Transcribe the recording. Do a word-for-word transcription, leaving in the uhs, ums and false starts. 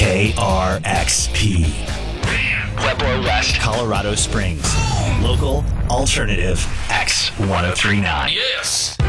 K R X P. Pueblo West, Colorado Springs. Local, alternative, X ten thirty-nine. Yes!